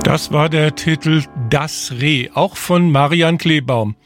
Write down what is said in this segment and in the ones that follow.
Das war der Titel Das Reh, auch von Marian Kleebaum.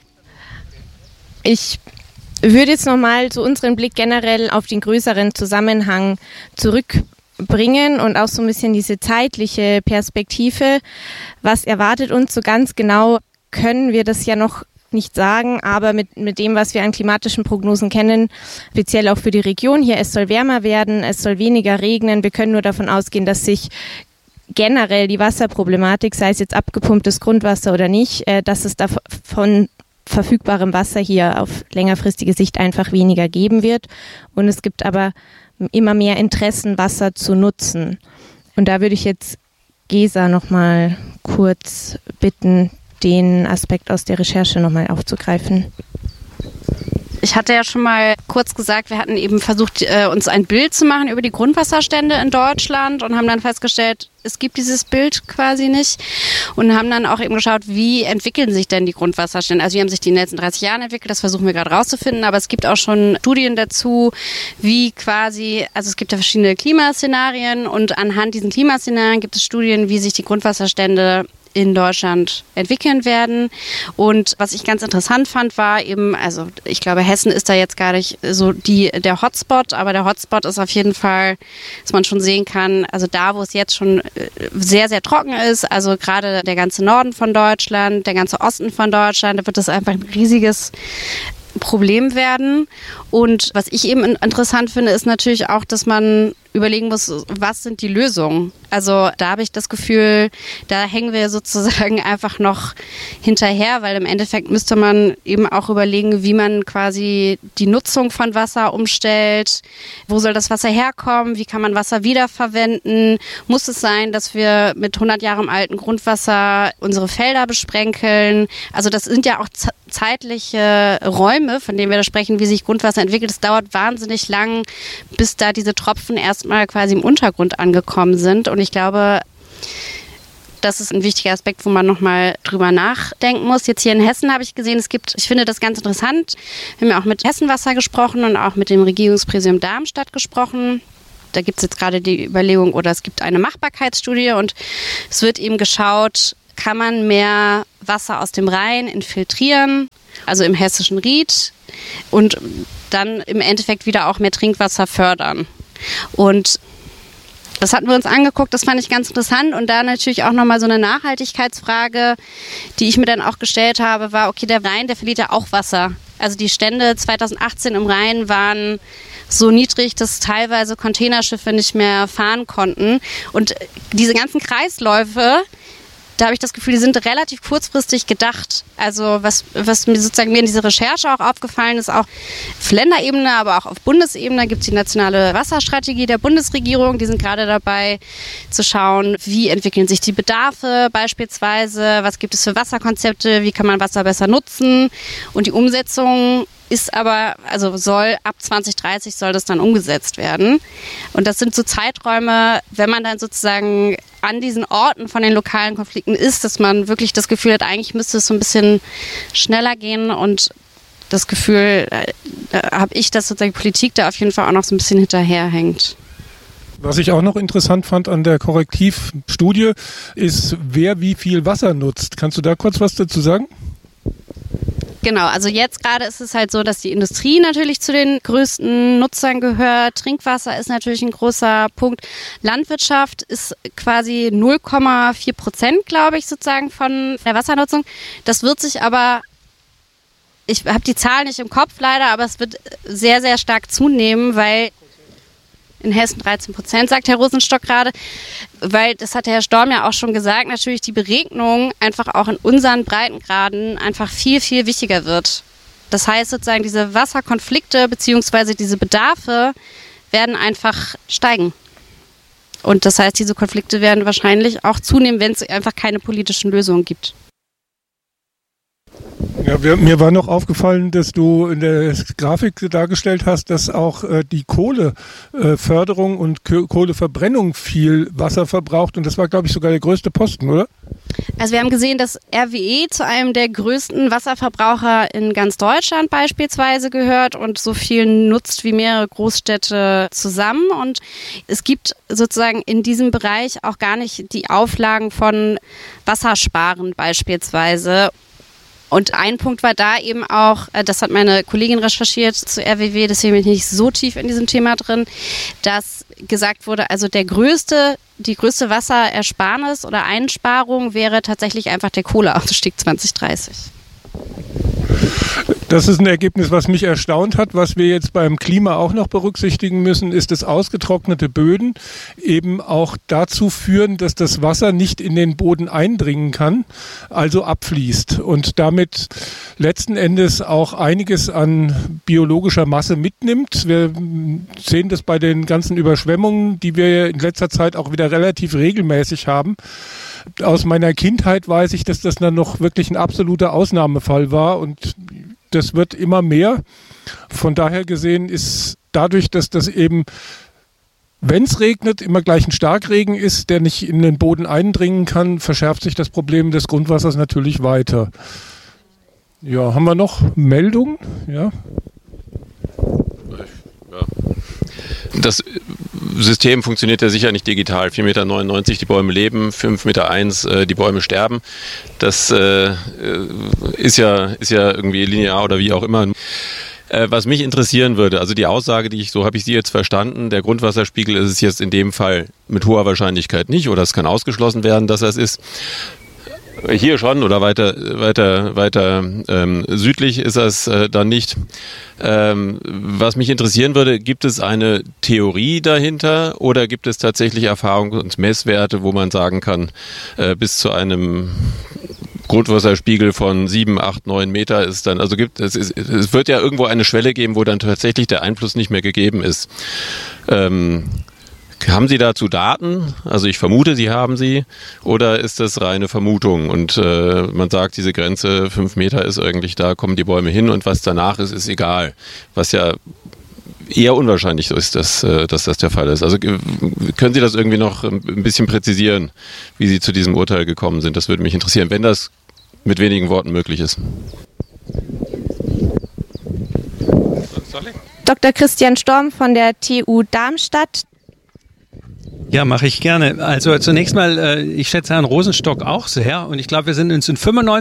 Ich würde jetzt nochmal so unseren Blick generell auf den größeren Zusammenhang zurückbringen und auch so ein bisschen diese zeitliche Perspektive. Was erwartet uns so ganz genau, können wir das ja noch nicht sagen, aber mit dem, was wir an klimatischen Prognosen kennen, speziell auch für die Region hier, es soll wärmer werden, es soll weniger regnen. Wir können nur davon ausgehen, dass sich generell die Wasserproblematik, sei es jetzt abgepumptes Grundwasser oder nicht, dass es davon verfügbarem Wasser hier auf längerfristige Sicht einfach weniger geben wird. Und es gibt aber immer mehr Interessen, Wasser zu nutzen. Und da würde ich jetzt Gesa nochmal kurz bitten, den Aspekt aus der Recherche nochmal aufzugreifen. Ich hatte ja schon mal kurz gesagt, wir hatten eben versucht, uns ein Bild zu machen über die Grundwasserstände in Deutschland und haben dann festgestellt, es gibt dieses Bild quasi nicht und haben dann auch eben geschaut, wie entwickeln sich denn die Grundwasserstände? Also wie haben sich die in den letzten 30 Jahren entwickelt? Das versuchen wir gerade rauszufinden, aber es gibt auch schon Studien dazu, wie quasi, also es gibt ja verschiedene Klimaszenarien und anhand diesen Klimaszenarien gibt es Studien, wie sich die Grundwasserstände in Deutschland entwickeln werden. Und was ich ganz interessant fand, war eben, also ich glaube, Hessen ist da jetzt gar nicht so der Hotspot, aber der Hotspot ist auf jeden Fall, dass man schon sehen kann, also da, wo es jetzt schon sehr, sehr trocken ist, also gerade der ganze Norden von Deutschland, der ganze Osten von Deutschland, da wird das einfach ein riesiges Problem werden. Und was ich eben interessant finde, ist natürlich auch, dass man überlegen muss, was sind die Lösungen? Also da habe ich das Gefühl, da hängen wir sozusagen einfach noch hinterher, weil im Endeffekt müsste man eben auch überlegen, wie man quasi die Nutzung von Wasser umstellt. Wo soll das Wasser herkommen? Wie kann man Wasser wiederverwenden? Muss es sein, dass wir mit 100 Jahren alten Grundwasser unsere Felder besprenkeln? Also das sind ja auch zeitliche Räume, von denen wir da sprechen, wie sich Grundwasser entwickelt. Es dauert wahnsinnig lang, bis da diese Tropfen erstmal quasi im Untergrund angekommen sind. Und ich glaube, das ist ein wichtiger Aspekt, wo man nochmal drüber nachdenken muss. Jetzt hier in Hessen habe ich gesehen, ich finde das ganz interessant. Wir haben ja auch mit Hessenwasser gesprochen und auch mit dem Regierungspräsidium Darmstadt gesprochen. Da gibt es jetzt gerade die Überlegung, oder es gibt eine Machbarkeitsstudie und es wird eben geschaut, kann man mehr Wasser aus dem Rhein infiltrieren, also im hessischen Ried, und dann im Endeffekt wieder auch mehr Trinkwasser fördern. Und das hatten wir uns angeguckt, das fand ich ganz interessant. Und da natürlich auch nochmal so eine Nachhaltigkeitsfrage, die ich mir dann auch gestellt habe, war, okay, der Rhein, der verliert ja auch Wasser. Also die Stände 2018 im Rhein waren so niedrig, dass teilweise Containerschiffe nicht mehr fahren konnten. Und diese ganzen Kreisläufe, da habe ich das Gefühl, die sind relativ kurzfristig gedacht. Also was mir sozusagen in dieser Recherche auch aufgefallen ist, auch auf Länderebene, aber auch auf Bundesebene gibt es die nationale Wasserstrategie der Bundesregierung. Die sind gerade dabei zu schauen, wie entwickeln sich die Bedarfe beispielsweise, was gibt es für Wasserkonzepte, wie kann man Wasser besser nutzen. Und die Umsetzung ist aber, also ab 2030 soll das dann umgesetzt werden. Und das sind so Zeiträume, wenn man dann sozusagen an diesen Orten von den lokalen Konflikten ist, dass man wirklich das Gefühl hat, eigentlich müsste es so ein bisschen schneller gehen. Und das Gefühl habe ich, dass sozusagen die Politik da auf jeden Fall auch noch so ein bisschen hinterherhängt. Was ich auch noch interessant fand an der Korrektivstudie ist, wer wie viel Wasser nutzt. Kannst du da kurz was dazu sagen? Genau, also jetzt gerade ist es halt so, dass die Industrie natürlich zu den größten Nutzern gehört. Trinkwasser ist natürlich ein großer Punkt. Landwirtschaft ist quasi 0,4%, glaube ich, sozusagen von der Wassernutzung. Das wird sich aber, ich habe die Zahl nicht im Kopf leider, aber es wird sehr, sehr stark zunehmen, weil in Hessen 13%, sagt Herr Rosenstock gerade, weil, das hat der Herr Storm ja auch schon gesagt, natürlich die Beregnung einfach auch in unseren Breitengraden einfach viel, viel wichtiger wird. Das heißt sozusagen, diese Wasserkonflikte bzw. diese Bedarfe werden einfach steigen. Und das heißt, diese Konflikte werden wahrscheinlich auch zunehmen, wenn es einfach keine politischen Lösungen gibt. Ja, mir war noch aufgefallen, dass du in der Grafik dargestellt hast, dass auch die Kohleförderung und Kohleverbrennung viel Wasser verbraucht. Und das war, glaube ich, sogar der größte Posten, oder? Also wir haben gesehen, dass RWE zu einem der größten Wasserverbraucher in ganz Deutschland beispielsweise gehört und so viel nutzt wie mehrere Großstädte zusammen. Und es gibt sozusagen in diesem Bereich auch gar nicht die Auflagen von Wassersparen beispielsweise. Und ein Punkt war da eben auch, das hat meine Kollegin recherchiert zu RWE, deswegen bin ich nicht so tief in diesem Thema drin, dass gesagt wurde, also die größte Wasserersparnis oder Einsparung wäre tatsächlich einfach der Kohleausstieg 2030. Das ist ein Ergebnis, was mich erstaunt hat. Was wir jetzt beim Klima auch noch berücksichtigen müssen, ist, dass ausgetrocknete Böden eben auch dazu führen, dass das Wasser nicht in den Boden eindringen kann, also abfließt und damit letzten Endes auch einiges an biologischer Masse mitnimmt. Wir sehen das bei den ganzen Überschwemmungen, die wir in letzter Zeit auch wieder relativ regelmäßig haben. Aus meiner Kindheit weiß ich, dass das dann noch wirklich ein absoluter Ausnahmefall war und das wird immer mehr. Von daher gesehen ist dadurch, dass das eben, wenn es regnet, immer gleich ein Starkregen ist, der nicht in den Boden eindringen kann, verschärft sich das Problem des Grundwassers natürlich weiter. Ja, haben wir noch Meldungen? Ja. Das System funktioniert ja sicher nicht digital. 4,99 Meter, die Bäume leben, 5,1 Meter, die Bäume sterben. Das ist ja irgendwie linear oder wie auch immer. Was mich interessieren würde, also die Aussage, so habe ich sie jetzt verstanden, der Grundwasserspiegel ist es jetzt in dem Fall mit hoher Wahrscheinlichkeit nicht oder es kann ausgeschlossen werden, dass er es ist. Hier schon oder weiter südlich ist das dann nicht. Was mich interessieren würde, gibt es eine Theorie dahinter oder gibt es tatsächlich Erfahrungs- und Messwerte, wo man sagen kann, bis zu einem Grundwasserspiegel von 7, 8, 9 Meter ist dann, also es wird ja irgendwo eine Schwelle geben, wo dann tatsächlich der Einfluss nicht mehr gegeben ist. Haben Sie dazu Daten? Also ich vermute, Sie haben sie. Oder ist das reine Vermutung? Und man sagt, diese Grenze 5 Meter ist eigentlich, da kommen die Bäume hin und was danach ist, ist egal. Was ja eher unwahrscheinlich ist, dass das der Fall ist. Also können Sie das irgendwie noch ein bisschen präzisieren, wie Sie zu diesem Urteil gekommen sind? Das würde mich interessieren, wenn das mit wenigen Worten möglich ist. Dr. Christian Storm von der TU Darmstadt. Ja, mache ich gerne. Also zunächst mal, ich schätze Herrn Rosenstock auch sehr und ich glaube, wir sind uns in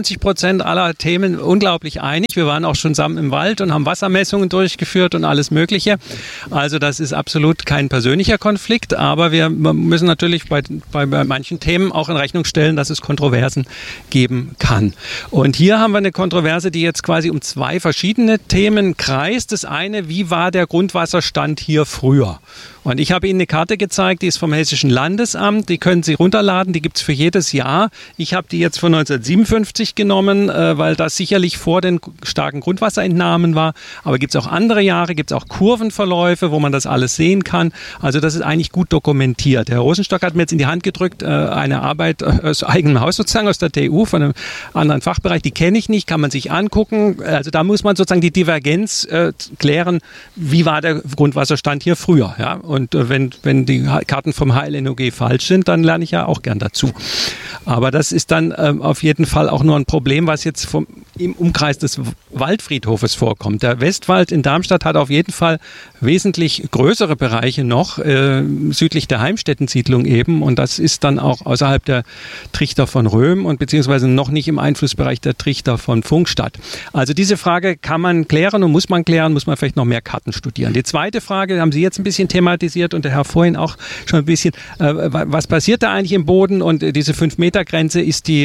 95% aller Themen unglaublich einig. Wir waren auch schon zusammen im Wald und haben Wassermessungen durchgeführt und alles Mögliche. Also das ist absolut kein persönlicher Konflikt, aber wir müssen natürlich bei manchen Themen auch in Rechnung stellen, dass es Kontroversen geben kann. Und hier haben wir eine Kontroverse, die jetzt quasi um 2 verschiedene Themen kreist. Das eine, wie war der Grundwasserstand hier früher? Und ich habe Ihnen eine Karte gezeigt, die ist vom Hessischen Landesamt, die können Sie runterladen, die gibt es für jedes Jahr. Ich habe die jetzt von 1957 genommen, weil das sicherlich vor den starken Grundwasserentnahmen war. Aber gibt es auch andere Jahre, gibt es auch Kurvenverläufe, wo man das alles sehen kann. Also das ist eigentlich gut dokumentiert. Herr Rosenstock hat mir jetzt in die Hand gedrückt, eine Arbeit aus eigenem Haus sozusagen, aus der TU, von einem anderen Fachbereich, die kenne ich nicht, kann man sich angucken. Also da muss man sozusagen die Divergenz klären, wie war der Grundwasserstand hier früher, ja? Und wenn die Karten vom HLNOG falsch sind, dann lerne ich ja auch gern dazu. Aber das ist dann auf jeden Fall auch nur ein Problem, was jetzt im Umkreis des Waldfriedhofes vorkommt. Der Westwald in Darmstadt hat auf jeden Fall wesentlich größere Bereiche noch, südlich der Heimstätten-Siedlung eben. Und das ist dann auch außerhalb der Trichter von Röhm und beziehungsweise noch nicht im Einflussbereich der Trichter von Pfungstadt. Also diese Frage kann man klären und muss man klären, muss man vielleicht noch mehr Karten studieren. Die zweite Frage haben Sie jetzt ein bisschen thematisiert und der Herr vorhin auch schon ein bisschen, was passiert da eigentlich im Boden und diese 5-Meter-Grenze,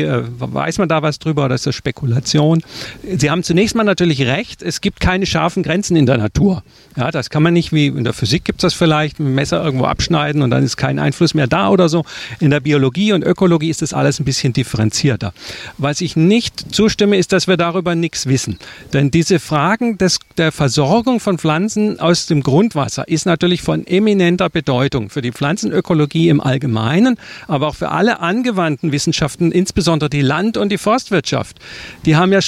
weiß man da was drüber oder ist das Spekulation? Sie haben zunächst mal natürlich recht, es gibt keine scharfen Grenzen in der Natur. Ja, das kann man nicht, wie in der Physik gibt es das vielleicht, mit dem Messer irgendwo abschneiden und dann ist kein Einfluss mehr da oder so. In der Biologie und Ökologie ist das alles ein bisschen differenzierter. Was ich nicht zustimme, ist, dass wir darüber nichts wissen. Denn diese Fragen der Versorgung von Pflanzen aus dem Grundwasser ist natürlich von eminenter Bedeutung für die Pflanzenökologie im Allgemeinen, aber auch für alle angewandten Wissenschaften, insbesondere die Land- und die Forstwirtschaft. Die haben ja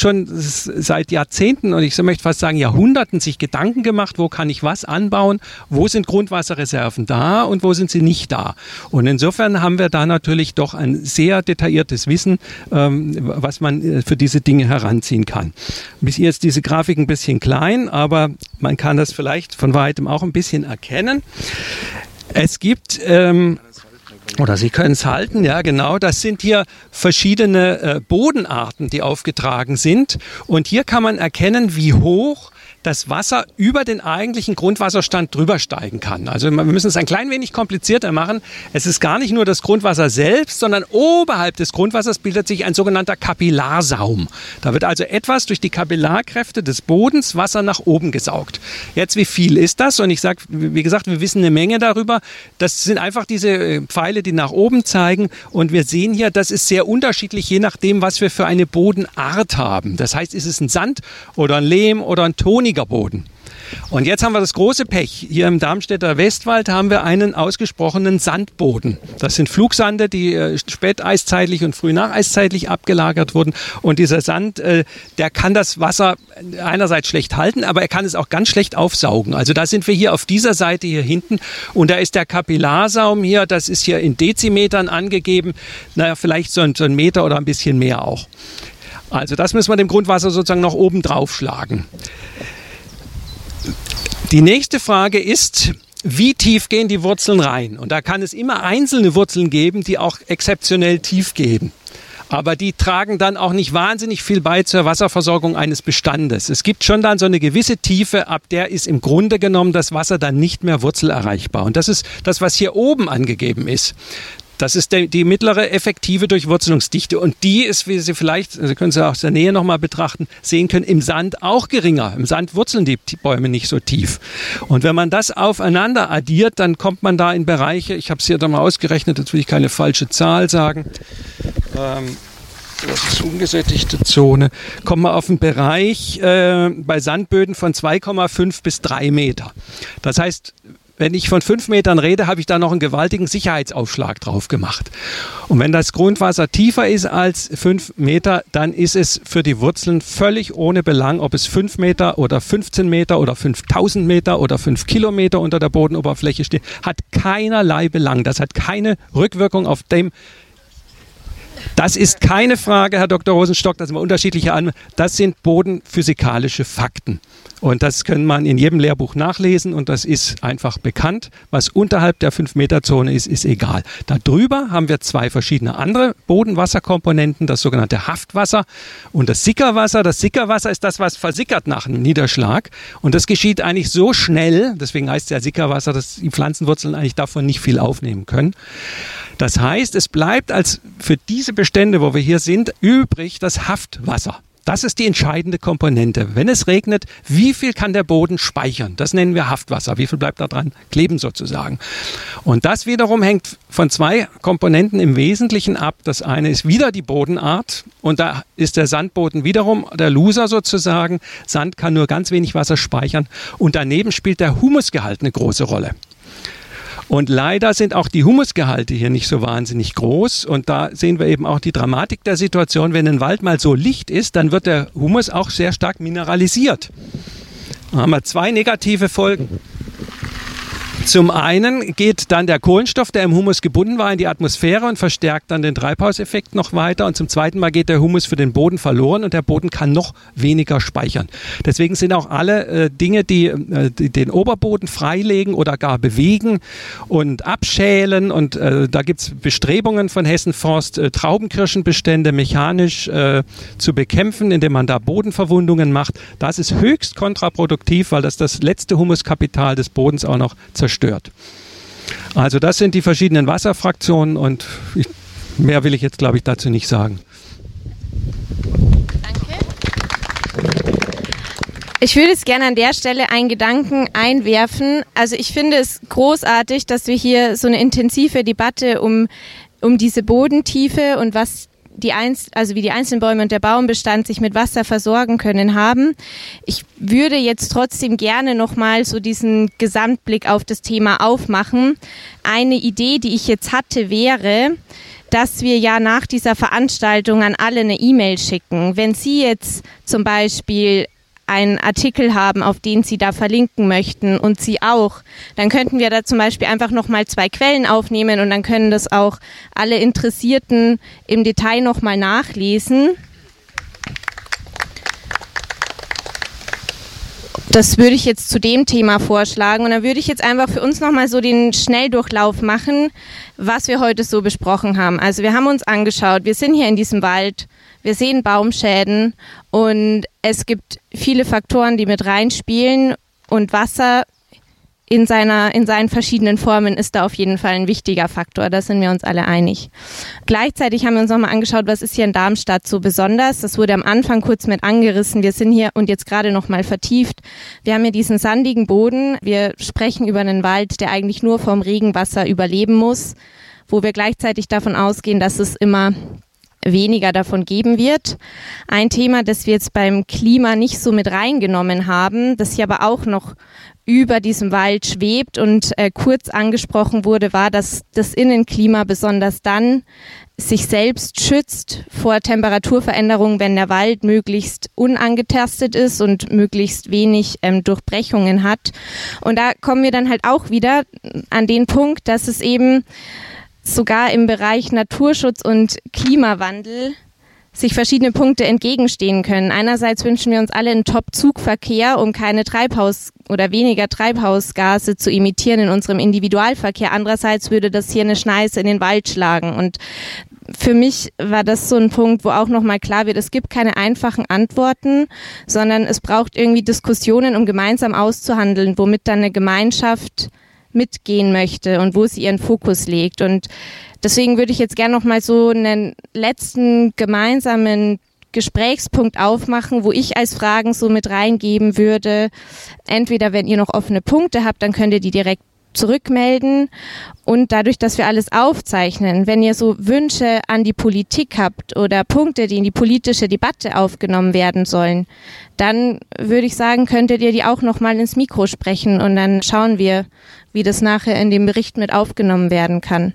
schon seit Jahrzehnten und ich möchte fast sagen Jahrhunderten sich Gedanken gemacht, wo kann ich was anbauen, wo sind Grundwasserreserven da und wo sind sie nicht da. Und insofern haben wir da natürlich doch ein sehr detailliertes Wissen, was man für diese Dinge heranziehen kann. Bis jetzt diese Grafik ein bisschen klein, aber man kann das vielleicht von weitem auch ein bisschen erkennen. Es gibt, oder Sie können es halten, ja genau, das sind hier verschiedene Bodenarten, die aufgetragen sind. Und hier kann man erkennen, wie hoch das Wasser über den eigentlichen Grundwasserstand drüber steigen kann. Also wir müssen es ein klein wenig komplizierter machen. Es ist gar nicht nur das Grundwasser selbst, sondern oberhalb des Grundwassers bildet sich ein sogenannter Kapillarsaum. Da wird also etwas durch die Kapillarkräfte des Bodens Wasser nach oben gesaugt. Jetzt, wie viel ist das? Und ich sage, wie gesagt, wir wissen eine Menge darüber. Das sind einfach diese Pfeile, die nach oben zeigen. Und wir sehen hier, das ist sehr unterschiedlich, je nachdem, was wir für eine Bodenart haben. Das heißt, ist es ein Sand oder ein Lehm oder ein toniger Boden. Und jetzt haben wir das große Pech. Hier im Darmstädter Westwald haben wir einen ausgesprochenen Sandboden. Das sind Flugsande, die späteiszeitlich und frühnacheiszeitig abgelagert wurden. Und dieser Sand, der kann das Wasser einerseits schlecht halten, aber er kann es auch ganz schlecht aufsaugen. Also da sind wir hier auf dieser Seite hier hinten. Und da ist der Kapillarsaum hier, das ist hier in Dezimetern angegeben. Naja, vielleicht so ein Meter oder ein bisschen mehr auch. Also das müssen wir dem Grundwasser sozusagen noch oben drauf schlagen. Die nächste Frage ist, wie tief gehen die Wurzeln rein? Und da kann es immer einzelne Wurzeln geben, die auch exzeptionell tief gehen. Aber die tragen dann auch nicht wahnsinnig viel bei zur Wasserversorgung eines Bestandes. Es gibt schon dann so eine gewisse Tiefe, ab der ist im Grunde genommen das Wasser dann nicht mehr wurzelerreichbar. Und das ist das, was hier oben angegeben ist. Das ist die mittlere effektive Durchwurzelungsdichte und die ist, wie Sie vielleicht, Sie können sie aus der Nähe nochmal betrachten, sehen können, im Sand auch geringer. Im Sand wurzeln die Bäume nicht so tief. Und wenn man das aufeinander addiert, dann kommt man da in Bereiche, ich habe es hier da mal ausgerechnet, jetzt will ich keine falsche Zahl sagen, das ist ungesättigte Zone, kommt man auf einen Bereich bei Sandböden von 2,5 bis 3 Meter. Das heißt, wenn ich von 5 Metern rede, habe ich da noch einen gewaltigen Sicherheitsaufschlag drauf gemacht. Und wenn das Grundwasser tiefer ist als 5 Meter, dann ist es für die Wurzeln völlig ohne Belang, ob es 5 Meter oder 15 Meter oder 5000 Meter oder 5 Kilometer unter der Bodenoberfläche steht, hat keinerlei Belang. Das hat keine Rückwirkung auf dem. Das ist keine Frage, Herr Dr. Rosenstock, das sind unterschiedliche Anwendungen. Das sind bodenphysikalische Fakten. Und das kann man in jedem Lehrbuch nachlesen und das ist einfach bekannt. Was unterhalb der 5-Meter-Zone ist, ist egal. Darüber haben wir 2 verschiedene andere Bodenwasserkomponenten, das sogenannte Haftwasser und das Sickerwasser. Das Sickerwasser ist das, was versickert nach einem Niederschlag. Und das geschieht eigentlich so schnell, deswegen heißt es ja Sickerwasser, dass die Pflanzenwurzeln eigentlich davon nicht viel aufnehmen können. Das heißt, es bleibt als für diese Bestände, wo wir hier sind, übrig das Haftwasser. Das ist die entscheidende Komponente. Wenn es regnet, wie viel kann der Boden speichern? Das nennen wir Haftwasser. Wie viel bleibt da dran kleben sozusagen? Und das wiederum hängt von 2 Komponenten im Wesentlichen ab. Das eine ist wieder die Bodenart und da ist der Sandboden wiederum der Loser sozusagen. Sand kann nur ganz wenig Wasser speichern und daneben spielt der Humusgehalt eine große Rolle. Und leider sind auch die Humusgehalte hier nicht so wahnsinnig groß. Und da sehen wir eben auch die Dramatik der Situation. Wenn ein Wald mal so licht ist, dann wird der Humus auch sehr stark mineralisiert. Da haben wir 2 negative Folgen. Zum einen geht dann der Kohlenstoff, der im Humus gebunden war, in die Atmosphäre und verstärkt dann den Treibhauseffekt noch weiter. Und zum zweiten Mal geht der Humus für den Boden verloren und der Boden kann noch weniger speichern. Deswegen sind auch alle Dinge, die den Oberboden freilegen oder gar bewegen und abschälen. Und da gibt es Bestrebungen von Hessen Forst, Traubenkirschenbestände mechanisch zu bekämpfen, indem man da Bodenverwundungen macht. Das ist höchst kontraproduktiv, weil das letzte Humuskapital des Bodens auch noch zerstört. Also das sind die verschiedenen Wasserfraktionen und mehr will ich jetzt, glaube ich, dazu nicht sagen. Danke. Ich würde jetzt gerne an der Stelle einen Gedanken einwerfen. Also ich finde es großartig, dass wir hier so eine intensive Debatte um diese Bodentiefe und was wie die einzelnen Bäume und der Baumbestand sich mit Wasser versorgen können haben. Ich würde jetzt trotzdem gerne nochmal so diesen Gesamtblick auf das Thema aufmachen. Eine Idee, die ich jetzt hatte, wäre, dass wir ja nach dieser Veranstaltung an alle eine E-Mail schicken. Wenn Sie jetzt zum Beispiel einen Artikel haben, auf den Sie da verlinken möchten und Sie auch, dann könnten wir da zum Beispiel einfach nochmal 2 Quellen aufnehmen und dann können das auch alle Interessierten im Detail nochmal nachlesen. Das würde ich jetzt zu dem Thema vorschlagen und dann würde ich jetzt einfach für uns nochmal so den Schnelldurchlauf machen, was wir heute so besprochen haben. Also wir haben uns angeschaut, wir sind hier in diesem Wald, wir sehen Baumschäden und es gibt viele Faktoren, die mit reinspielen und Wasser in seinen verschiedenen Formen ist da auf jeden Fall ein wichtiger Faktor, da sind wir uns alle einig. Gleichzeitig haben wir uns nochmal angeschaut, was ist hier in Darmstadt so besonders. Das wurde am Anfang kurz mit angerissen. Wir sind hier und jetzt gerade nochmal vertieft. Wir haben hier diesen sandigen Boden. Wir sprechen über einen Wald, der eigentlich nur vom Regenwasser überleben muss, wo wir gleichzeitig davon ausgehen, dass es immer weniger davon geben wird. Ein Thema, das wir jetzt beim Klima nicht so mit reingenommen haben, das hier aber auch noch über diesem Wald schwebt und kurz angesprochen wurde, war, dass das Innenklima besonders dann sich selbst schützt vor Temperaturveränderungen, wenn der Wald möglichst unangetastet ist und möglichst wenig Durchbrechungen hat. Und da kommen wir dann halt auch wieder an den Punkt, dass es eben sogar im Bereich Naturschutz und Klimawandel sich verschiedene Punkte entgegenstehen können. Einerseits wünschen wir uns alle einen Top-Zugverkehr, um keine oder weniger Treibhausgase zu emittieren in unserem Individualverkehr. Andererseits würde das hier eine Schneise in den Wald schlagen. Und für mich war das so ein Punkt, wo auch nochmal klar wird, es gibt keine einfachen Antworten, sondern es braucht irgendwie Diskussionen, um gemeinsam auszuhandeln, womit dann eine Gemeinschaft mitgehen möchte und wo sie ihren Fokus legt. Und deswegen würde ich jetzt gerne noch mal so einen letzten gemeinsamen Gesprächspunkt aufmachen, wo ich als Fragen so mit reingeben würde. Entweder, wenn ihr noch offene Punkte habt, dann könnt ihr die direkt zurückmelden. Und dadurch, dass wir alles aufzeichnen, wenn ihr so Wünsche an die Politik habt oder Punkte, die in die politische Debatte aufgenommen werden sollen, dann würde ich sagen, könntet ihr die auch noch mal ins Mikro sprechen und dann schauen wir, wie das nachher in dem Bericht mit aufgenommen werden kann.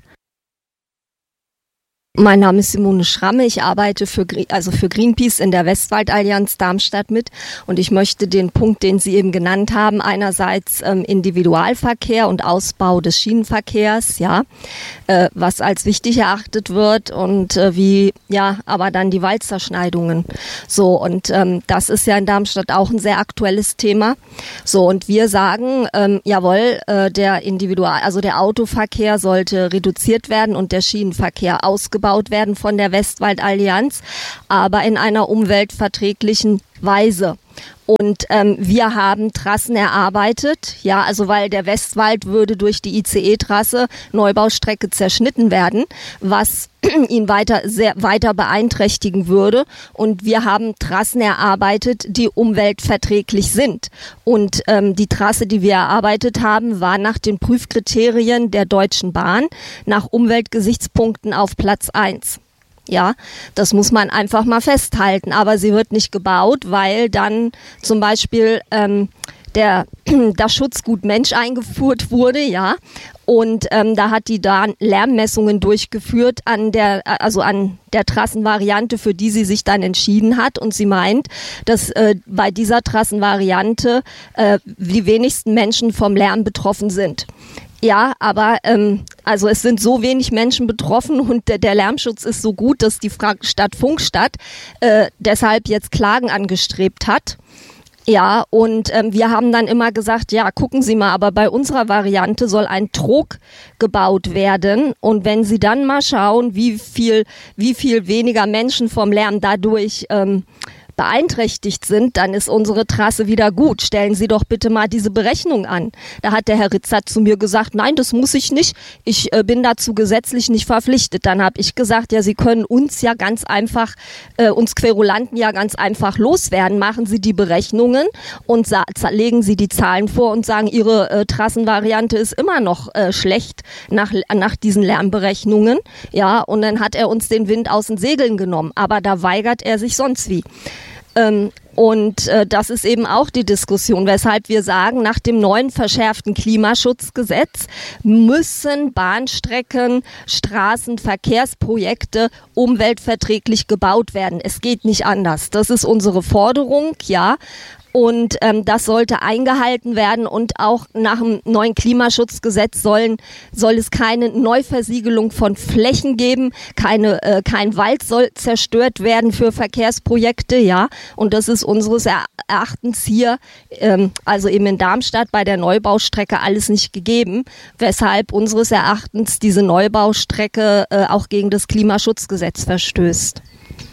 Mein Name ist Simone Schramme, ich arbeite für Greenpeace in der Westwaldallianz Darmstadt mit und ich möchte den Punkt, den Sie eben genannt haben, einerseits Individualverkehr und Ausbau des Schienenverkehrs, was als wichtig erachtet wird und aber dann die Waldzerschneidungen. So, und das ist ja in Darmstadt auch ein sehr aktuelles Thema. So, und wir sagen, der Autoverkehr sollte reduziert werden und der Schienenverkehr ausgebaut werden von der Westwaldallianz, aber in einer umweltverträglichen Weise. Und wir haben Trassen erarbeitet, weil der Westwald würde durch die ICE-Trasse Neubaustrecke zerschnitten werden, was ihn weiter beeinträchtigen würde. Und wir haben Trassen erarbeitet, die umweltverträglich sind. Und die Trasse, die wir erarbeitet haben, war nach den Prüfkriterien der Deutschen Bahn nach Umweltgesichtspunkten auf Platz 1. Ja, das muss man einfach mal festhalten. Aber sie wird nicht gebaut, weil dann zum Beispiel das Schutzgut Mensch eingeführt wurde, Und da hat die dann Lärmmessungen durchgeführt an der Trassenvariante, für die sie sich dann entschieden hat. Und sie meint, dass bei dieser Trassenvariante die wenigsten Menschen vom Lärm betroffen sind. Ja, aber es sind so wenig Menschen betroffen und der Lärmschutz ist so gut, dass die Stadt Pfungstadt deshalb jetzt Klagen angestrebt hat. Ja, und wir haben dann immer gesagt, ja, gucken Sie mal, aber bei unserer Variante soll ein Trog gebaut werden. Und wenn Sie dann mal schauen, wie viel weniger Menschen vom Lärm dadurch beeinträchtigt sind, dann ist unsere Trasse wieder gut. Stellen Sie doch bitte mal diese Berechnung an. Da hat der Herr Ritzert zu mir gesagt, nein, das muss ich nicht. Ich bin dazu gesetzlich nicht verpflichtet. Dann habe ich gesagt, ja, Sie können uns ja ganz einfach, uns Querulanten ja ganz einfach loswerden. Machen Sie die Berechnungen und legen Sie die Zahlen vor und sagen, Ihre Trassenvariante ist immer noch schlecht nach diesen Lärmberechnungen. Ja, und dann hat er uns den Wind aus den Segeln genommen. Aber da weigert er sich sonst wie. Und das ist eben auch die Diskussion, weshalb wir sagen, nach dem neuen verschärften Klimaschutzgesetz müssen Bahnstrecken, Straßen, Verkehrsprojekte umweltverträglich gebaut werden. Es geht nicht anders. Das ist unsere Forderung, ja. Und das sollte eingehalten werden und auch nach dem neuen Klimaschutzgesetz soll es keine Neuversiegelung von Flächen geben, kein Wald soll zerstört werden für Verkehrsprojekte, ja. Und das ist unseres Erachtens hier, also eben in Darmstadt bei der Neubaustrecke alles nicht gegeben, weshalb unseres Erachtens diese Neubaustrecke auch gegen das Klimaschutzgesetz verstößt.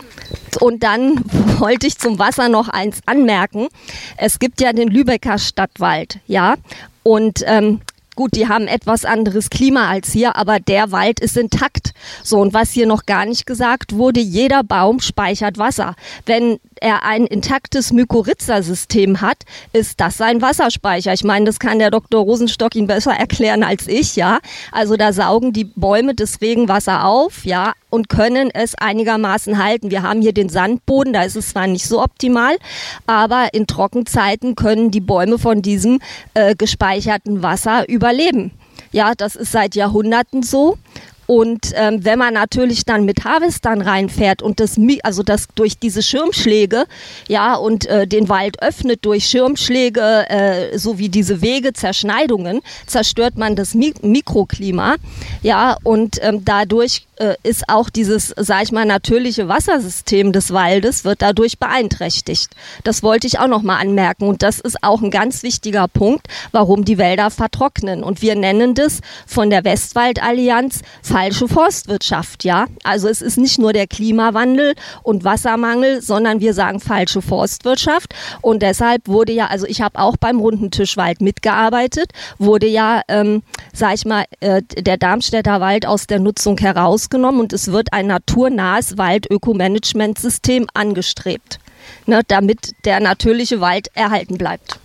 Und dann wollte ich zum Wasser noch eins anmerken. Es gibt ja den Lübecker Stadtwald, ja. Und gut, die haben etwas anderes Klima als hier, aber der Wald ist intakt. So, und was hier noch gar nicht gesagt wurde, jeder Baum speichert Wasser. Wenn er ein intaktes Mykorrhiza-System hat, ist das sein Wasserspeicher. Ich meine, das kann der Dr. Rosenstock Ihnen besser erklären als ich, ja. Also da saugen die Bäume das Regenwasser auf, ja, und können es einigermaßen halten. Wir haben hier den Sandboden, da ist es zwar nicht so optimal, aber in Trockenzeiten können die Bäume von diesem gespeicherten Wasser überleben. Ja, das ist seit Jahrhunderten so. Und wenn man natürlich dann mit Harvestern reinfährt und das durch diese Schirmschläge, ja, und den Wald öffnet durch Schirmschläge sowie diese Wege, Zerschneidungen, zerstört man das Mikroklima, ja, und dadurch ist auch dieses, sag ich mal, natürliche Wassersystem des Waldes wird dadurch beeinträchtigt. Das wollte ich auch noch mal anmerken und das ist auch ein ganz wichtiger Punkt, warum die Wälder vertrocknen. Und wir nennen das von der Westwaldallianz falsche Forstwirtschaft, ja. Also es ist nicht nur der Klimawandel und Wassermangel, sondern wir sagen falsche Forstwirtschaft. Und deshalb wurde ja, also ich habe auch beim Runden Tisch Wald mitgearbeitet, wurde ja, sag ich mal, der Darmstädter Wald aus der Nutzung herausgenommen und es wird ein naturnahes Waldökomanagementsystem angestrebt, ne, damit der natürliche Wald erhalten bleibt.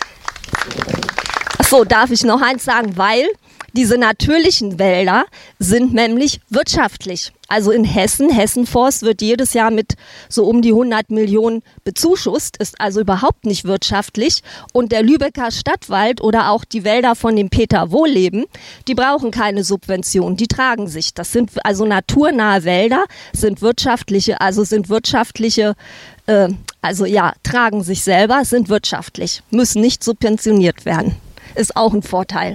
So, darf ich noch eins sagen, weil diese natürlichen Wälder sind nämlich wirtschaftlich. Also in Hessenforst wird jedes Jahr mit so um die 100 Millionen bezuschusst, ist also überhaupt nicht wirtschaftlich. Und der Lübecker Stadtwald oder auch die Wälder von dem Peter Wohlleben, die brauchen keine Subvention, die tragen sich. Das sind also naturnahe Wälder, tragen sich selber, sind wirtschaftlich, müssen nicht subventioniert werden. Ist auch ein Vorteil.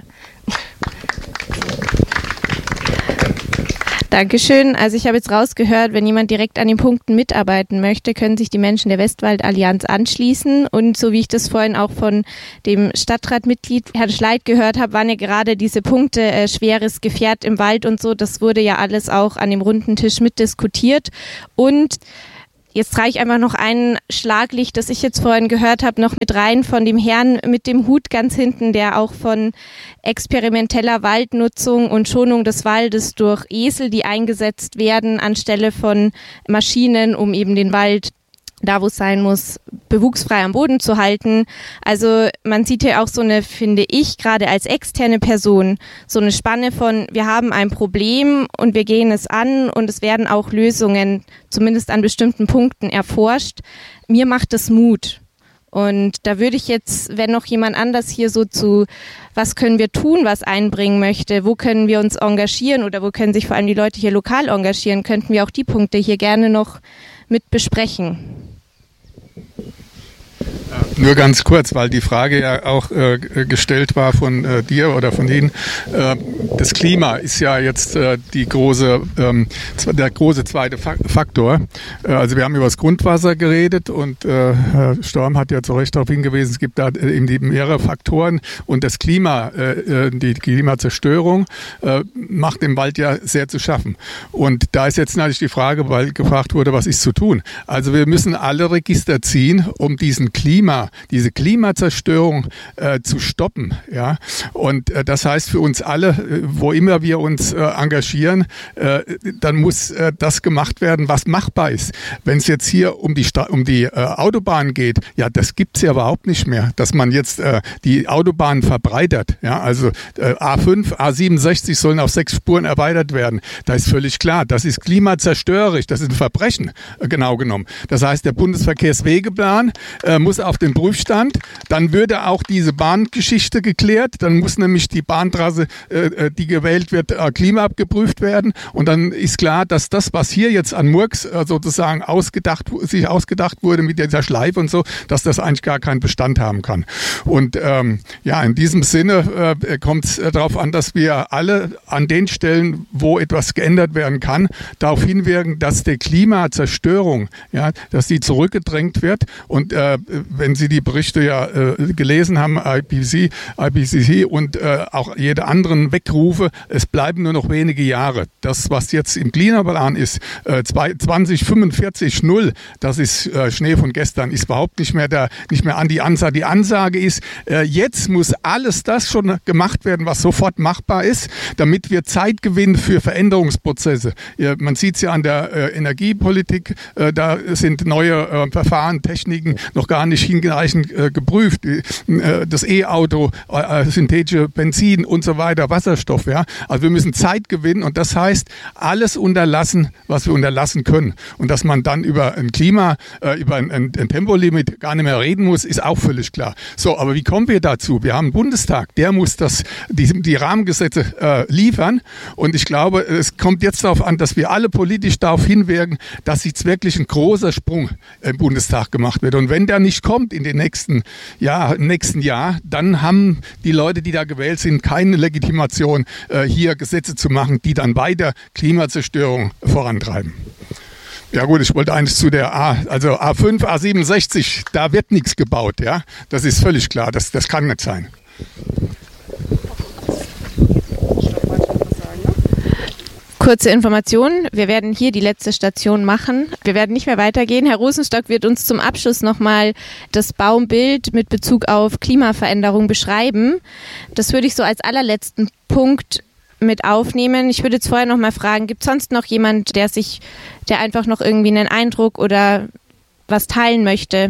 Dankeschön. Also ich habe jetzt rausgehört, wenn jemand direkt an den Punkten mitarbeiten möchte, können sich die Menschen der Westwaldallianz anschließen. Und so wie ich das vorhin auch von dem Stadtratmitglied Herrn Schleit gehört habe, waren ja gerade diese Punkte schweres Gefährt im Wald und so. Das wurde ja alles auch an dem runden Tisch mitdiskutiert. Und jetzt reiche ich einfach noch ein Schlaglicht, das ich jetzt vorhin gehört habe, noch mit rein von dem Herrn mit dem Hut ganz hinten, der auch von experimenteller Waldnutzung und Schonung des Waldes durch Esel, die eingesetzt werden, anstelle von Maschinen, um eben den Wald da wo es sein muss, bewuchsfrei am Boden zu halten. Also man sieht hier auch so eine, finde ich, gerade als externe Person, so eine Spanne von, wir haben ein Problem und wir gehen es an und es werden auch Lösungen, zumindest an bestimmten Punkten, erforscht. Mir macht es Mut. Und da würde ich jetzt, wenn noch jemand anders hier so zu, was können wir tun, was einbringen möchte, wo können wir uns engagieren oder wo können sich vor allem die Leute hier lokal engagieren, könnten wir auch die Punkte hier gerne noch mit besprechen. Nur ganz kurz, weil die Frage ja auch gestellt war von dir oder von Ihnen. Das Klima ist ja jetzt der große zweite Faktor. Also wir haben über das Grundwasser geredet und Herr Storm hat ja zu Recht darauf hingewiesen, es gibt da eben mehrere Faktoren und das Klima, die Klimazerstörung macht dem Wald ja sehr zu schaffen. Und da ist jetzt natürlich die Frage, weil gefragt wurde, was ist zu tun? Also wir müssen alle Register ziehen, um diesen Klima diese Klimazerstörung zu stoppen. Ja? Und das heißt für uns alle, wo immer wir uns engagieren, dann muss das gemacht werden, was machbar ist. Wenn es jetzt hier um die Autobahn geht, ja, das gibt es ja überhaupt nicht mehr, dass man jetzt die Autobahn verbreitert. Ja? Also A5, A67 sollen auf 6 Spuren erweitert werden. Da ist völlig klar, das ist klimazerstörerisch, das ist ein Verbrechen, genau genommen. Das heißt, der Bundesverkehrswegeplan muss auf den Prüfstand, dann würde auch diese Bahngeschichte geklärt, dann muss nämlich die Bahntrasse, die gewählt wird, klimaabgeprüft werden und dann ist klar, dass das, was hier jetzt an Murks sozusagen sich ausgedacht wurde mit dieser Schleife und so, dass das eigentlich gar keinen Bestand haben kann. Und in diesem Sinne kommt es darauf an, dass wir alle an den Stellen, wo etwas geändert werden kann, darauf hinwirken, dass die Klimazerstörung, ja, dass die zurückgedrängt wird. Und wenn Sie die Berichte gelesen haben, IPCC und auch jede anderen Wegrufe, es bleiben nur noch wenige Jahre. Das, was jetzt im Klimaplan ist, 2045 0, das ist Schnee von gestern, ist überhaupt nicht mehr an die Ansage. Die Ansage ist, jetzt muss alles das schon gemacht werden, was sofort machbar ist, damit wir Zeit gewinnen für Veränderungsprozesse. Man sieht es ja an der Energiepolitik, da sind neue Verfahren, Techniken noch gar nicht hinreichend geprüft. Das E-Auto, synthetische Benzin und so weiter, Wasserstoff. Ja? Also wir müssen Zeit gewinnen und das heißt, alles unterlassen, was wir unterlassen können. Und dass man dann über ein über ein Tempolimit gar nicht mehr reden muss, ist auch völlig klar. So, aber wie kommen wir dazu? Wir haben einen Bundestag, der muss die Rahmengesetze liefern und ich glaube, es kommt jetzt darauf an, dass wir alle politisch darauf hinwirken, dass jetzt wirklich ein großer Sprung im Bundestag gemacht wird. Und wenn der nicht kommt im nächsten Jahr, dann haben die Leute, die da gewählt sind, keine Legitimation, hier Gesetze zu machen, die dann weiter Klimazerstörung vorantreiben. Ja gut, ich wollte eigentlich zu der A5, A67, da wird nichts gebaut, ja. Das ist völlig klar, das kann nicht sein. Kurze Information, wir werden hier die letzte Station machen. Wir werden nicht mehr weitergehen. Herr Rosenstock wird uns zum Abschluss nochmal das Baumbild mit Bezug auf Klimaveränderung beschreiben. Das würde ich so als allerletzten Punkt mit aufnehmen. Ich würde jetzt vorher noch mal fragen, gibt es sonst noch jemand, der einfach noch irgendwie einen Eindruck oder was teilen möchte?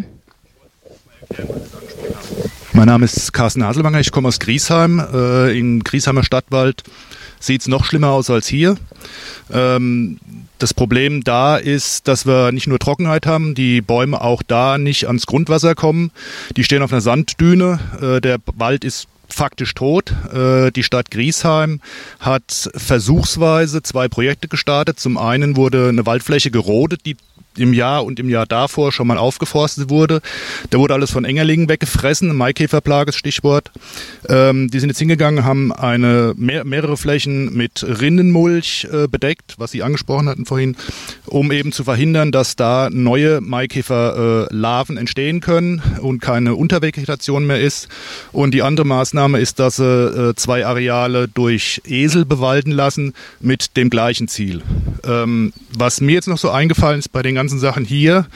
Mein Name ist Carsten Haselwanger, ich komme aus Griesheim. Im Griesheimer Stadtwald sieht es noch schlimmer aus als hier. Das Problem da ist, dass wir nicht nur Trockenheit haben, die Bäume auch da nicht ans Grundwasser kommen. Die stehen auf einer Sanddüne, der Wald ist faktisch tot. Die Stadt Griesheim hat versuchsweise 2 Projekte gestartet. Zum einen wurde eine Waldfläche gerodet, die im Jahr und im Jahr davor schon mal aufgeforstet wurde. Da wurde alles von Engerlingen weggefressen, Maikäferplage ist Stichwort. Die sind jetzt hingegangen, haben mehrere Flächen mit Rindenmulch bedeckt, was Sie angesprochen hatten vorhin, um eben zu verhindern, dass da neue Maikäferlarven entstehen können und keine Untervegetation mehr ist. Und die andere Maßnahme ist, dass sie 2 Areale durch Esel bewalden lassen mit dem gleichen Ziel. Was mir jetzt noch so eingefallen ist bei den ganzen Sachen hier,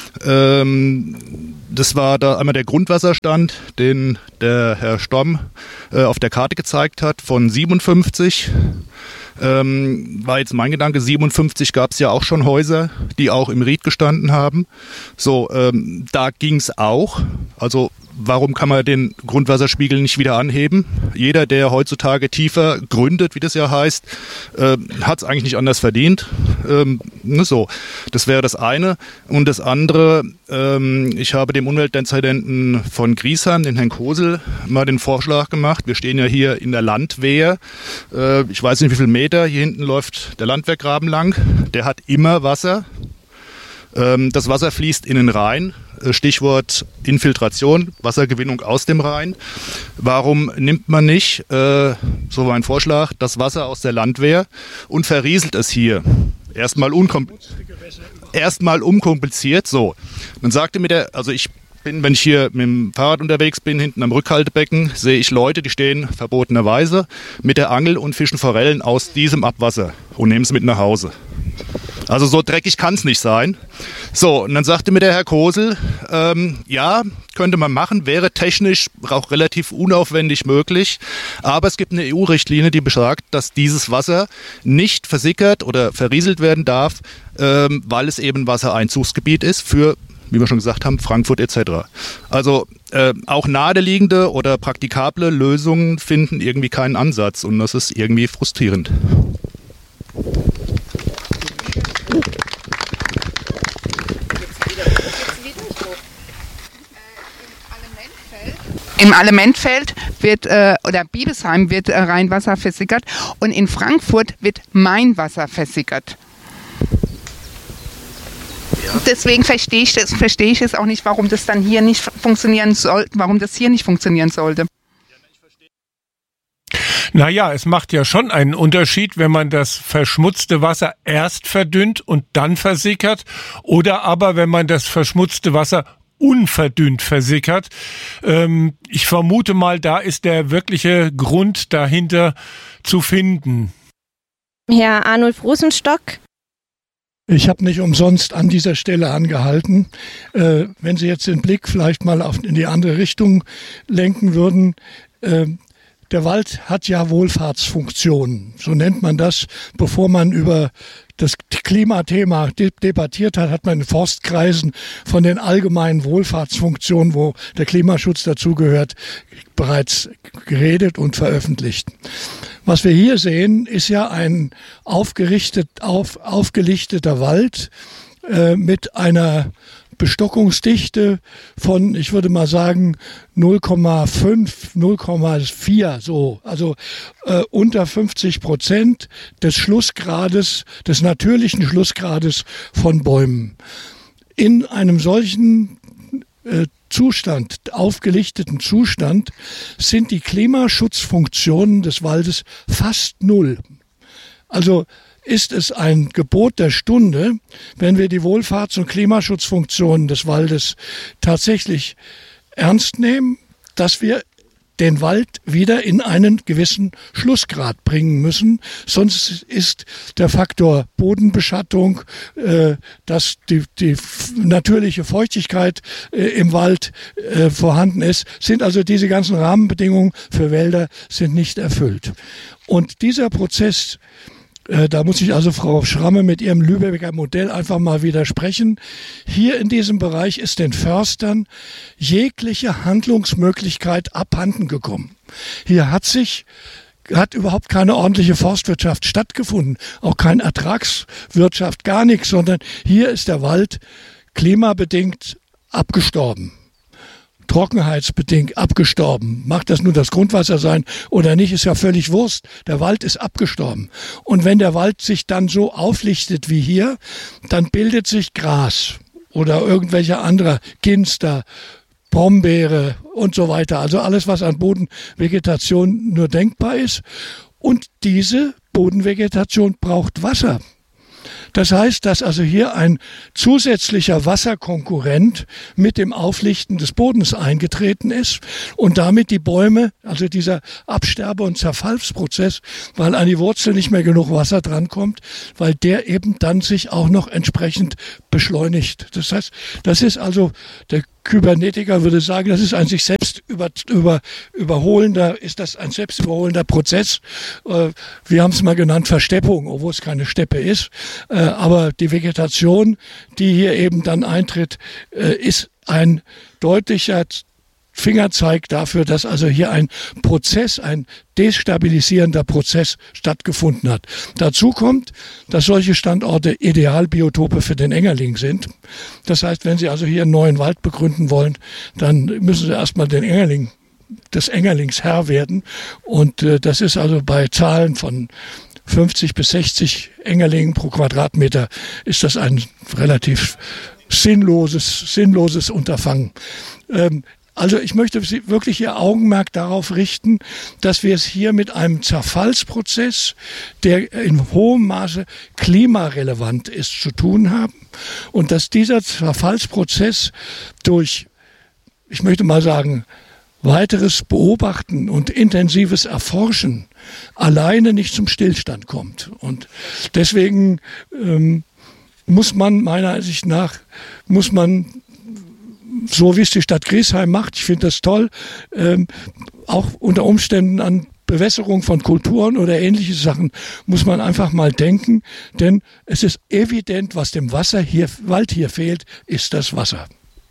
das war da einmal der Grundwasserstand, den der Herr Storm auf der Karte gezeigt hat, von 57. War jetzt mein Gedanke, 57 gab es ja auch schon Häuser, die auch im Ried gestanden haben. So, da ging es auch. Also warum kann man den Grundwasserspiegel nicht wieder anheben? Jeder, der heutzutage tiefer gründet, wie das ja heißt, hat es eigentlich nicht anders verdient. So, das wäre das eine. Und das andere, ich habe dem Umweltdezernenten von Griesheim, den Herrn Kosel, mal den Vorschlag gemacht. Wir stehen ja hier in der Landwehr. Ich weiß nicht, wie viele Meter. Hier hinten läuft der Landwehrgraben lang. Der hat immer Wasser. Das Wasser fließt in den Rhein. Stichwort Infiltration, Wassergewinnung aus dem Rhein. Warum nimmt man nicht, so mein Vorschlag, das Wasser aus der Landwehr und verrieselt es hier? Erstmal unkompliziert. So. Dann sagte mir wenn ich hier mit dem Fahrrad unterwegs bin, hinten am Rückhaltebecken, sehe ich Leute, die stehen verbotenerweise mit der Angel und fischen Forellen aus diesem Abwasser und nehmen es mit nach Hause. Also so dreckig kann es nicht sein. So, und dann sagte mir der Herr Kosel, ja, könnte man machen, wäre technisch auch relativ unaufwendig möglich, aber es gibt eine EU-Richtlinie, die besagt, dass dieses Wasser nicht versickert oder verrieselt werden darf, weil es eben Wassereinzugsgebiet ist für, wie wir schon gesagt haben, Frankfurt etc. Also auch naheliegende oder praktikable Lösungen finden irgendwie keinen Ansatz und das ist irgendwie frustrierend. Im Alementfeld wird, oder Biebesheim wird Rheinwasser versickert und in Frankfurt wird Mainwasser versickert. Ja. Deswegen verstehe ich es auch nicht, warum das dann hier nicht funktionieren soll, warum das hier nicht funktionieren sollte. Naja, es macht ja schon einen Unterschied, wenn man das verschmutzte Wasser erst verdünnt und dann versickert oder aber wenn man das verschmutzte Wasser unverdünnt versickert. Ich vermute mal, da ist der wirkliche Grund dahinter zu finden. Herr Arnulf Rosenstock. Ich habe nicht umsonst an dieser Stelle angehalten. Wenn Sie jetzt den Blick vielleicht mal in die andere Richtung lenken würden, der Wald hat ja Wohlfahrtsfunktionen, so nennt man das. Bevor man über das Klimathema debattiert hat, hat man in Forstkreisen von den allgemeinen Wohlfahrtsfunktionen, wo der Klimaschutz dazugehört, bereits geredet und veröffentlicht. Was wir hier sehen, ist ja ein aufgelichteter Wald mit einer Bestockungsdichte von, ich würde mal sagen, 0,5, 0,4 so, also unter 50% des Schlussgrades, des natürlichen Schlussgrades von Bäumen. In einem solchen Zustand, aufgelichteten Zustand, sind die Klimaschutzfunktionen des Waldes fast null. Also ist es ein Gebot der Stunde, wenn wir die Wohlfahrts- und Klimaschutzfunktionen des Waldes tatsächlich ernst nehmen, dass wir den Wald wieder in einen gewissen Schlussgrad bringen müssen. Sonst ist der Faktor Bodenbeschattung, dass die natürliche Feuchtigkeit im Wald vorhanden ist, sind also diese ganzen Rahmenbedingungen für Wälder sind nicht erfüllt. Und dieser Prozess, da muss ich also Frau Schramme mit ihrem Lübecker Modell einfach mal widersprechen. Hier in diesem Bereich ist den Förstern jegliche Handlungsmöglichkeit abhanden gekommen. Hier hat überhaupt keine ordentliche Forstwirtschaft stattgefunden, auch keine Ertragswirtschaft, gar nichts, sondern hier ist der Wald klimabedingt abgestorben. Trockenheitsbedingt abgestorben. Mag das nun das Grundwasser sein oder nicht, ist ja völlig Wurst. Der Wald ist abgestorben. Und wenn der Wald sich dann so auflichtet wie hier, dann bildet sich Gras oder irgendwelche andere Ginster, Brombeere und so weiter. Also alles, was an Bodenvegetation nur denkbar ist. Und diese Bodenvegetation braucht Wasser. Das heißt, dass also hier ein zusätzlicher Wasserkonkurrent mit dem Auflichten des Bodens eingetreten ist und damit die Bäume, also dieser Absterbe- und Zerfallsprozess, weil an die Wurzel nicht mehr genug Wasser drankommt, weil der eben dann sich auch noch entsprechend beschleunigt. Das heißt, das ist also, der Kybernetiker würde sagen, das ist ein sich selbst überholender Prozess. Wir haben es mal genannt Versteppung, obwohl es keine Steppe ist. Aber die Vegetation, die hier eben dann eintritt, ist ein deutlicher Fingerzeig dafür, dass also hier ein Prozess, ein destabilisierender Prozess stattgefunden hat. Dazu kommt, dass solche Standorte Idealbiotope für den Engerling sind. Das heißt, wenn Sie also hier einen neuen Wald begründen wollen, dann müssen Sie erstmal des Engerlings Herr werden. Und das ist also bei Zahlen von 50 bis 60 Engerlingen pro Quadratmeter ist das ein relativ sinnloses Unterfangen. Also ich möchte wirklich Ihr Augenmerk darauf richten, dass wir es hier mit einem Zerfallsprozess, der in hohem Maße klimarelevant ist, zu tun haben und dass dieser Zerfallsprozess durch, ich möchte mal sagen, weiteres Beobachten und intensives Erforschen alleine nicht zum Stillstand kommt. Und deswegen muss man meiner Ansicht nach, so wie es die Stadt Griesheim macht, ich finde das toll, auch unter Umständen an Bewässerung von Kulturen oder ähnliche Sachen muss man einfach mal denken, denn es ist evident, was dem Wald hier fehlt, ist das Wasser.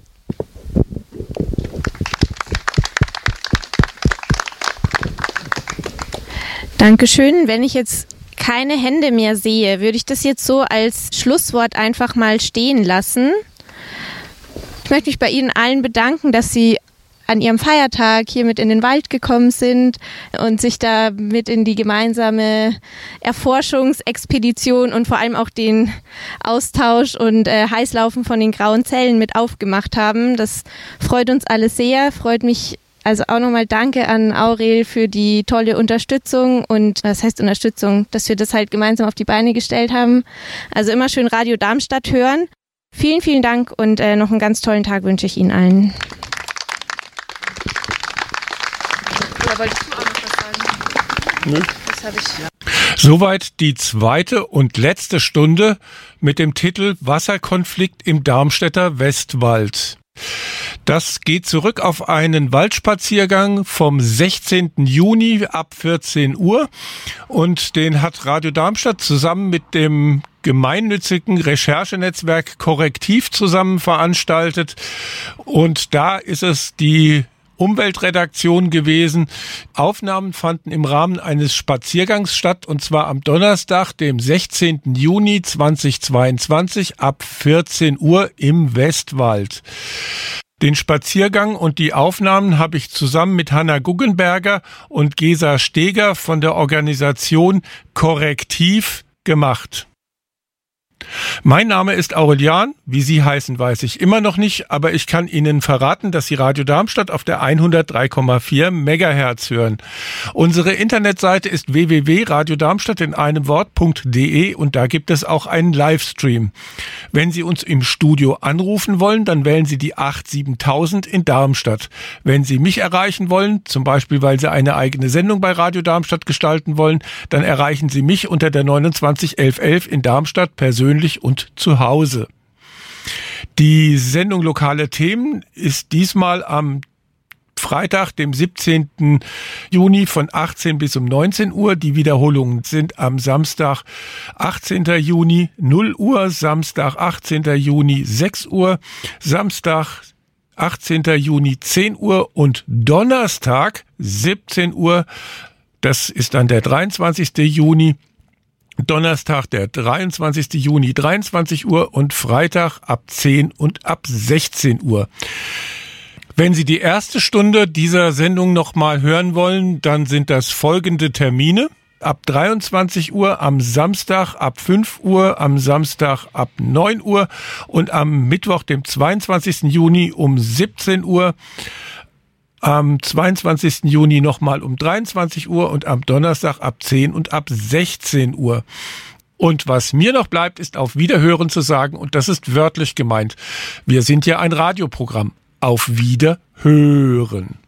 Dankeschön. Wenn ich jetzt keine Hände mehr sehe, würde ich das jetzt so als Schlusswort einfach mal stehen lassen. Ich möchte mich bei Ihnen allen bedanken, dass Sie an Ihrem Feiertag hier mit in den Wald gekommen sind und sich da mit in die gemeinsame Erforschungsexpedition und vor allem auch den Austausch und Heißlaufen von den grauen Zellen mit aufgemacht haben. Das freut uns alle sehr, freut mich. Also auch nochmal danke an Aurel für die tolle Unterstützung und was heißt Unterstützung, dass wir das halt gemeinsam auf die Beine gestellt haben. Also immer schön Radio Darmstadt hören. Vielen, vielen Dank und noch einen ganz tollen Tag wünsche ich Ihnen allen. Oder wolltest du auch noch was sagen? Nö. Das habe ich. Soweit die zweite und letzte Stunde mit dem Titel Wasserkonflikt im Darmstädter Westwald. Das geht zurück auf einen Waldspaziergang vom 16. Juni ab 14 Uhr und den hat Radio Darmstadt zusammen mit dem gemeinnützigen Recherchenetzwerk Korrektiv zusammen veranstaltet und da ist es die Umweltredaktion gewesen. Aufnahmen fanden im Rahmen eines Spaziergangs statt und zwar am Donnerstag, dem 16. Juni 2022 ab 14 Uhr im Westwald. Den Spaziergang und die Aufnahmen habe ich zusammen mit Hanna Guggenberger und Gesa Steger von der Organisation Korrektiv gemacht. Mein Name ist Aurelian, wie Sie heißen, weiß ich immer noch nicht, aber ich kann Ihnen verraten, dass Sie Radio Darmstadt auf der 103,4 Megahertz hören. Unsere Internetseite ist www.radiodarmstadt in einem Wort.de und da gibt es auch einen Livestream. Wenn Sie uns im Studio anrufen wollen, dann wählen Sie die 87000 in Darmstadt. Wenn Sie mich erreichen wollen, zum Beispiel weil Sie eine eigene Sendung bei Radio Darmstadt gestalten wollen, dann erreichen Sie mich unter der 29 1111 in Darmstadt persönlich und zu Hause. Die Sendung Lokale Themen ist diesmal am Freitag, dem 17. Juni von 18 bis um 19 Uhr. Die Wiederholungen sind am Samstag, 18. Juni 0 Uhr, Samstag, 18. Juni 6 Uhr, Samstag, 18. Juni 10 Uhr und Donnerstag 17 Uhr. Das ist dann der 23. Juni. Donnerstag, der 23. Juni, 23 Uhr und Freitag ab 10 und ab 16 Uhr. Wenn Sie die erste Stunde dieser Sendung nochmal hören wollen, dann sind das folgende Termine. Ab 23 Uhr am Samstag, ab 5 Uhr, am Samstag ab 9 Uhr und am Mittwoch, dem 22. Juni um 17 Uhr. Am 22. Juni nochmal um 23 Uhr und am Donnerstag ab 10 und ab 16 Uhr. Und was mir noch bleibt, ist auf Wiederhören zu sagen, und das ist wörtlich gemeint. Wir sind ja ein Radioprogramm. Auf Wiederhören.